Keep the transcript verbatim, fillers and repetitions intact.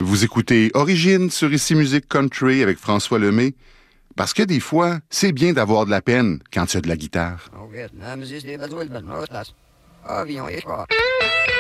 Vous écoutez Origine sur Ici Musique Country avec François Lemay. Parce que des fois, c'est bien d'avoir de la peine quand il y a de la guitare. Oh, Vietnam is the best way, but no, that's. Oh,